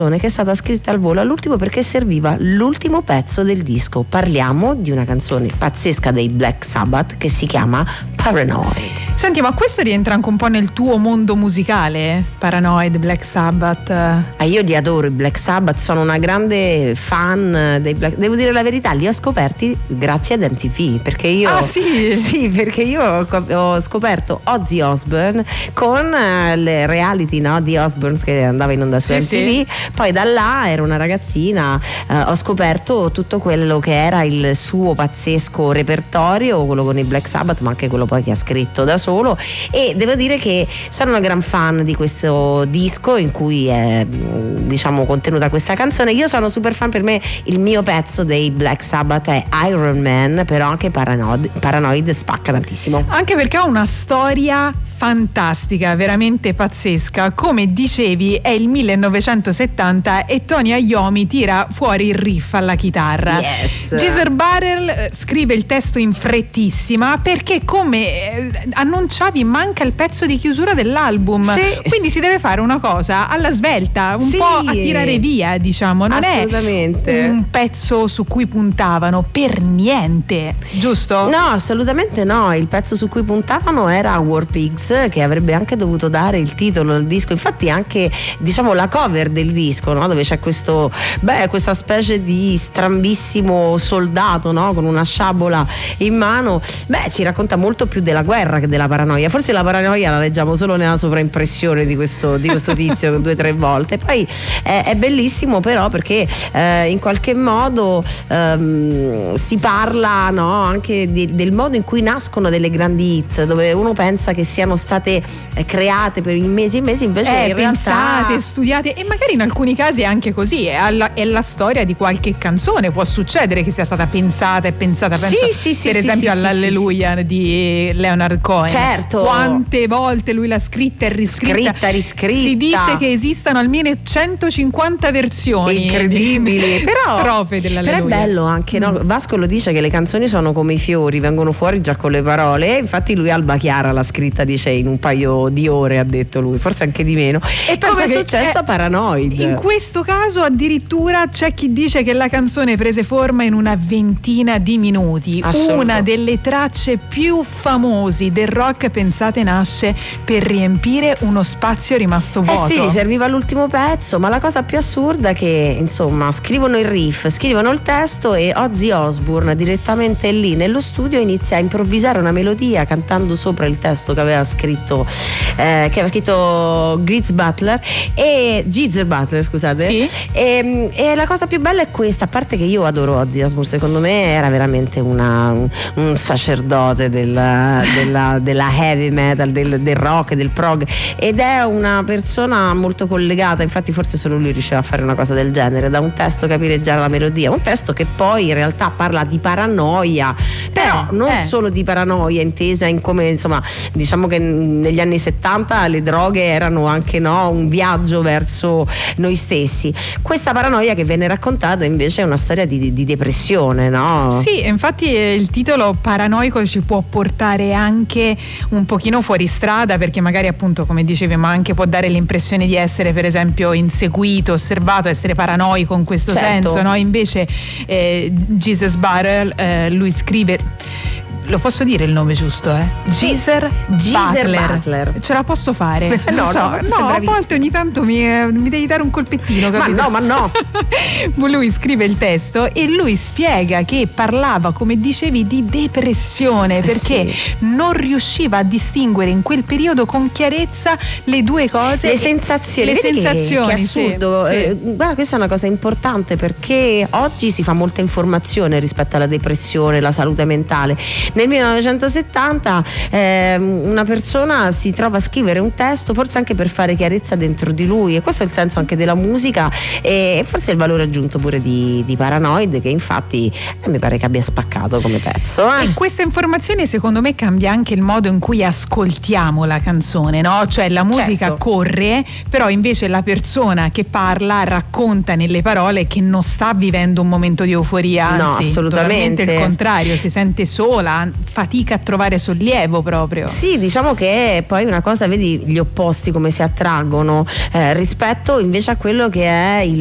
che è stata scritta al volo all'ultimo perché serviva l'ultimo pezzo del disco. Parliamo di una canzone pazzesca dei Black Sabbath che si chiama Paranoid. Senti, ma questo rientra anche un po' nel tuo mondo musicale? Paranoid, Black Sabbath? Io li adoro i Black Sabbath, sono una grande fan dei Black. Devo dire la verità, li ho scoperti grazie ad MTV, perché io sì, perché io ho scoperto Ozzy Osbourne con le reality, no, di Osbourne che andava in onda su MTV. Sì. Poi da là ero una ragazzina, ho scoperto tutto quello che era il suo pazzesco repertorio, quello con i Black Sabbath, ma anche quello poi che ha scritto da solo. E devo dire che sono una gran fan di questo disco in cui è, diciamo, contenuta questa canzone. Io sono super fan, per me il mio pezzo dei Black Sabbath è Iron Man, però anche Paranoid spacca tantissimo. Anche perché ha una storia fantastica, veramente pazzesca. Come dicevi, è il 1970 e Tony Iommi tira fuori il riff alla chitarra. Yes. Geezer Butler scrive il testo in frettissima perché, come annunciavi, manca il pezzo di chiusura dell'album. Sì. Quindi si deve fare una cosa alla svelta, un po' a tirare via, diciamo. Non assolutamente è un pezzo su cui puntavano per niente, giusto? No, assolutamente no. Il pezzo su cui puntavano era War Pigs, che avrebbe anche dovuto dare il titolo al disco. Infatti anche, diciamo, la cover del disco, no? Dove c'è questa specie di strambissimo soldato, no? Con una sciabola in mano, ci racconta molto più della guerra che della paranoia. Forse la paranoia la leggiamo solo nella sovraimpressione di questo tizio 2 o 3 volte. Poi è bellissimo però perché in qualche modo si parla, no? Anche del modo in cui nascono delle grandi hit, dove uno pensa che siano state create per mesi e mesi, invece in pensate, realtà studiate, e magari in alcuni casi è anche così, è la storia di qualche canzone. Può succedere che sia stata pensata penso per esempio all'Alleluia di Leonard Cohen. Certo. Quante volte lui l'ha scritta e riscritta. Si dice che esistano almeno 150 versioni incredibili, però strofe dell'Alleluia. Però è bello anche, no? Vasco lo dice che le canzoni sono come i fiori, vengono fuori già con le parole. Infatti lui Alba Chiara l'ha scritta, dice, in un paio di ore, ha detto lui, forse anche di meno. E come è successo a Paranoid. In questo caso addirittura c'è chi dice che la canzone prese forma in una ventina di minuti. Una delle tracce più famosi del rock, pensate, nasce per riempire uno spazio rimasto vuoto. Sì, serviva l'ultimo pezzo, ma la cosa più assurda è che, insomma, scrivono il riff, scrivono il testo e Ozzy Osbourne direttamente lì nello studio inizia a improvvisare una melodia cantando sopra il testo che aveva scritto Geezer Butler, scusate. Sì. E la cosa più bella è questa, a parte che io adoro Ozzy Osbourne, secondo me era veramente un sacerdote della heavy metal, del rock, del prog, ed è una persona molto collegata. Infatti forse solo lui riusciva a fare una cosa del genere, da un testo capire già la melodia, un testo che poi in realtà parla di paranoia, però non solo di paranoia intesa in come, insomma, diciamo che negli anni 70 le droghe erano anche, no, un viaggio verso noi stessi. Questa paranoia che viene raccontata invece è una storia di depressione, no? Sì, infatti il titolo paranoico ci può portare anche un pochino fuori strada, perché magari, appunto, come dicevi, ma anche può dare l'impressione di essere, per esempio, inseguito, osservato, essere paranoico in questo senso, no? Invece Geezer Butler, lui scrive, lo posso dire il nome giusto, Geezer Butler. Ce la posso fare? No, a volte ogni tanto mi devi dare un colpettino, capito? Ma no. Lui scrive il testo e lui spiega che parlava, come dicevi, di depressione, perché non riusciva a distinguere in quel periodo con chiarezza le due cose, le sensazioni. Che assurdo. Sì. Guarda, questa è una cosa importante, perché oggi si fa molta informazione rispetto alla depressione, la salute mentale. Nel 1970 una persona si trova a scrivere un testo, forse anche per fare chiarezza dentro di lui, e questo è il senso anche della musica, e forse il valore aggiunto pure di Paranoid, che infatti mi pare che abbia spaccato come pezzo. E questa informazione secondo me cambia anche il modo in cui ascoltiamo la canzone, no? Cioè la musica corre, però invece la persona che parla racconta nelle parole che non sta vivendo un momento di euforia, anzi, no, assolutamente totalmente il contrario, si sente sola, fa fatica a trovare sollievo proprio. Sì, diciamo che poi una cosa, vedi gli opposti come si attraggono rispetto invece a quello che è